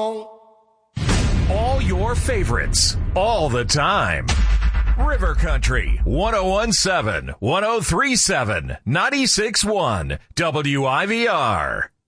on. All your favorites, all the time. River Country, 1017, 1037, 96.1, WIVR.